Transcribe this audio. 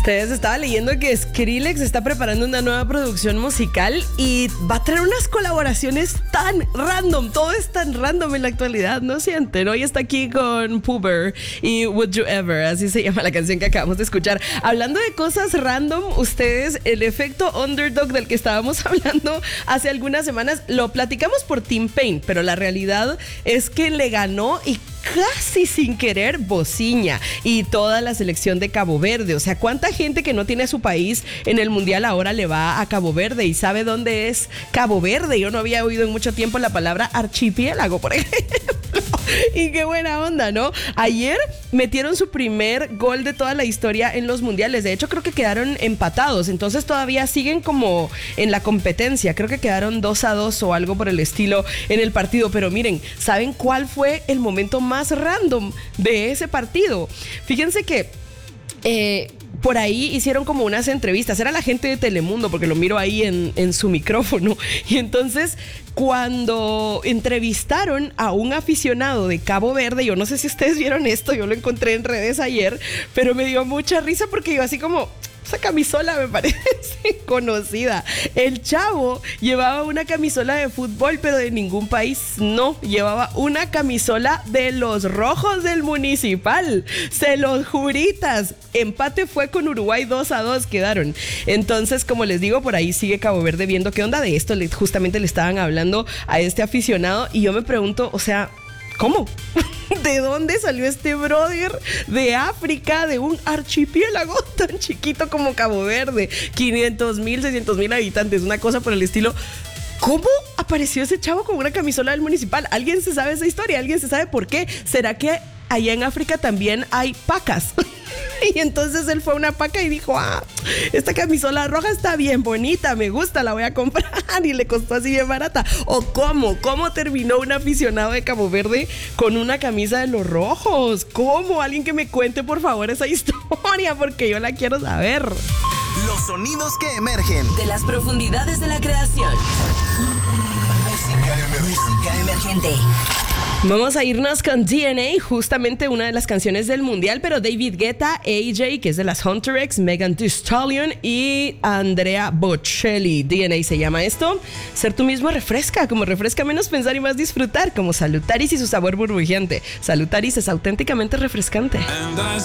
Ustedes estaba leyendo que Skrillex está preparando una nueva producción musical y va a traer unas colaboraciones tan random. Todo es tan random en la actualidad, ¿no sienten? Hoy está aquí con Puber y Would You Ever, así se llama la canción que acabamos de escuchar. Hablando de cosas random, ustedes, el efecto underdog del que estábamos hablando hace algunas semanas, lo platicamos por T-Pain, pero la realidad es que le ganó y casi sin querer Bociña y toda la selección de Cabo Verde. O sea, ¿cuánta gente que no tiene a su país en el Mundial ahora le va a Cabo Verde y sabe dónde es Cabo Verde? Yo no había oído en mucho tiempo la palabra archipiélago, por ejemplo. Y qué buena onda, ¿no? Ayer metieron su primer gol de toda la historia en los mundiales. De hecho, creo que quedaron empatados. Entonces todavía siguen como en la competencia. Creo que quedaron 2-2 o algo por el estilo en el partido. Pero miren, ¿saben cuál fue el momento más random de ese partido? Fíjense que por ahí hicieron como unas entrevistas. Era la gente de Telemundo, porque lo miro ahí en su micrófono. Y entonces, cuando entrevistaron a un aficionado de Cabo Verde, yo no sé si ustedes vieron esto, yo lo encontré en redes ayer, pero me dio mucha risa porque yo así como... Esa camisola me parece conocida. El chavo llevaba una camisola de fútbol, pero de ningún país no. Llevaba una camisola de los Rojos del Municipal. Se los juritas. Empate fue con Uruguay, 2-2 quedaron. Entonces, como les digo, por ahí sigue Cabo Verde viendo qué onda de esto. Justamente le estaban hablando a este aficionado y yo me pregunto, o sea... ¿Cómo? ¿De dónde salió este brother de África, de un archipiélago tan chiquito como Cabo Verde? 500,000, 600,000 habitantes, una cosa por el estilo. ¿Cómo apareció ese chavo con una camisola del Municipal? ¿Alguien se sabe esa historia? ¿Alguien se sabe por qué? ¿Será que allá en África también hay pacas? Y entonces él fue a una paca y dijo, esta camisola roja está bien bonita, me gusta, la voy a comprar, y le costó así bien barata. ¿O cómo terminó un aficionado de Cabo Verde con una camisa de los Rojos? ¿Cómo? Alguien que me cuente por favor esa historia, porque yo la quiero saber. Los sonidos que emergen de las profundidades de la creación. Música emergente. Vamos a irnos con DNA, justamente una de las canciones del mundial, pero David Guetta, AJ, que es de las Hunter X, Megan Thee Stallion y Andrea Bocelli. DNA se llama esto. Ser tú mismo refresca, como refresca menos pensar y más disfrutar, como Salutaris y su sabor burbujeante. Salutaris es auténticamente refrescante.